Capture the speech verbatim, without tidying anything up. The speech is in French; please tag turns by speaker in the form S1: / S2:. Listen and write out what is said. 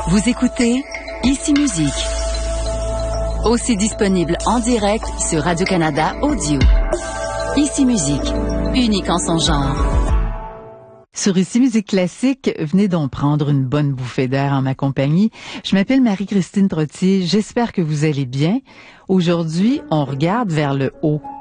S1: Vous écoutez Ici Musique. Aussi disponible en direct sur Radio-Canada Audio. Ici Musique, unique en son genre.
S2: Sur Ici Musique Classique, venez donc prendre une bonne bouffée d'air en ma compagnie. Je m'appelle Marie-Christine Trottier, j'espère que vous allez bien. Aujourd'hui, on regarde vers le haut.